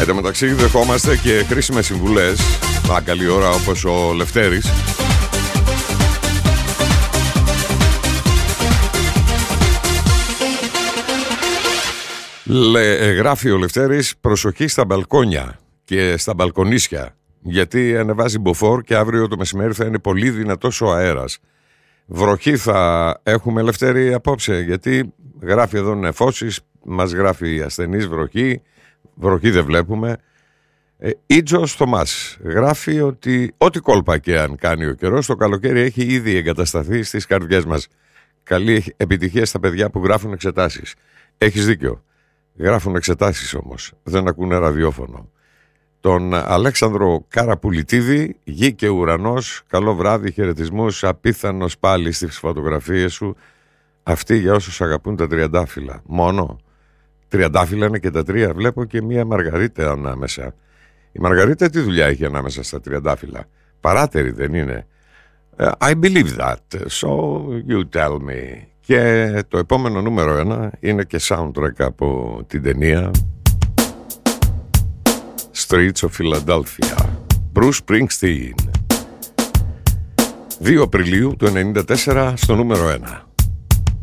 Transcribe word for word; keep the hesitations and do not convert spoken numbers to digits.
τω μεταξύ δεχόμαστε και χρήσιμες συμβουλές. Α, καλή ώρα, όπως ο Λευτέρης. Λε, γράφει ο Λευτέρης, προσοχή στα μπαλκόνια και στα μπαλκονίσια, γιατί ανεβάζει μποφόρ και αύριο το μεσημέρι θα είναι πολύ δυνατός ο αέρας. Βροχή θα έχουμε, Λευτέρη, απόψε, γιατί γράφει εδώ νεφώσεις, μας γράφει ασθενής βροχή, βροχή δεν βλέπουμε. Ε, Ίτζος Θωμάς γράφει ότι ό,τι κόλπα και αν κάνει ο καιρός, το καλοκαίρι έχει ήδη εγκατασταθεί στις καρδιές μας. Καλή επιτυχία στα παιδιά που γράφουν εξετάσεις. Έχεις δίκιο. Γράφουν εξετάσεις όμως, δεν ακούνε ραδιόφωνο. Τον Αλέξανδρο Καραπουλητίδη, γη και ουρανός, καλό βράδυ, χαιρετισμούς, απίθανος πάλι στις φωτογραφίες σου. Αυτή για όσους αγαπούν τα τριαντάφυλλα. Μόνο τριαντάφυλλα είναι και τα τρία. Βλέπω και μία Μαργαρίτα ανάμεσα. Η Μαργαρίτα τι δουλειά έχει ανάμεσα στα τριαντάφυλλα? Παράτερη δεν είναι? I believe that, so you tell me. Και το επόμενο νούμερο ένα είναι και soundtrack από την ταινία Streets of Philadelphia. Bruce Springsteen. δύο Απριλίου του ενενήντα τέσσερα στο νούμερο ένα.